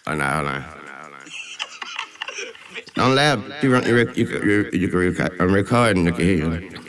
Oh, no, hold on. Don't laugh. You can record. I'm recording. You can hear you.